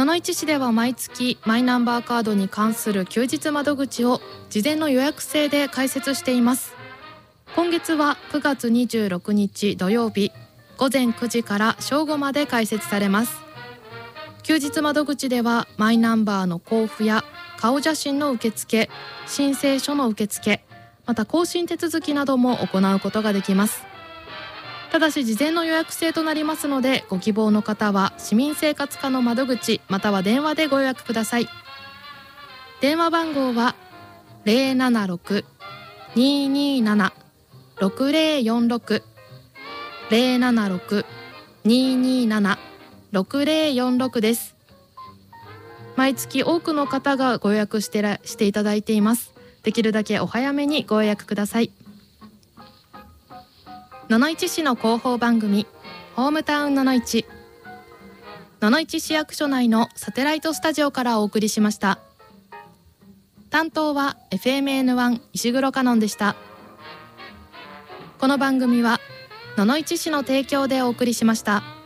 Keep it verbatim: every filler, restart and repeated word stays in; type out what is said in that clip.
野々市市では毎月マイナンバーカードに関する休日窓口を事前の予約制で開設しています。今月はくがつにじゅうろくにち土曜日ごぜんくじから正午まで開設されます。休日窓口ではマイナンバーの交付や顔写真の受付、申請書の受付、また更新手続きなども行うことができます。ただし事前の予約制となりますので、ご希望の方は市民生活課の窓口または電話でご予約ください。電話番号は ゼロななろく にーにーなな ろくゼロよんろく ゼロななろく にーにーなな ろくゼロよんろく です。毎月多くの方がご予約してらしていただいています。できるだけお早めにご予約ください。野々市市の広報番組ホームタウン野々市、野々市市役所内のサテライトスタジオからお送りしました。担当は エフエムエヌワン 石黒カノンでした。この番組は野々市市の提供でお送りしました。